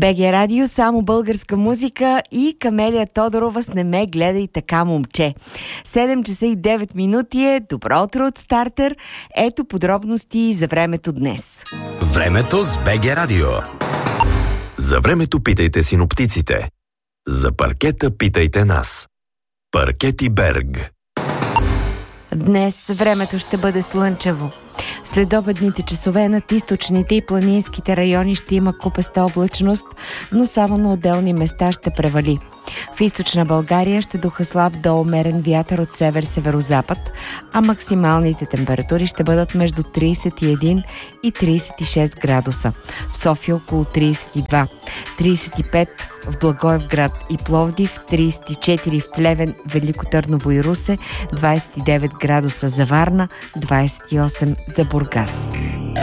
БГ Радио, само българска музика и Камелия Тодорова с "Не ме гледай така, момче". 7 часа и 9 минути е. Добро утро от Стартер. Ето подробности за времето днес. Времето с БГ Радио. За времето питайте синоптиците. За паркета питайте нас. Паркети Берг. Днес времето ще бъде слънчево. В следобедните часове над източните и планинските райони ще има купеста облачност, но само на отделни места ще превали. В източна България ще духа слаб до умерен вятър от север-северозапад, а максималните температури ще бъдат между 31 и 36 градуса. В София около 32, 35 в Благоевград и Пловдив, 34 в Плевен, Велико Търново и Русе, 29 градуса за Варна, 28 за Бургас.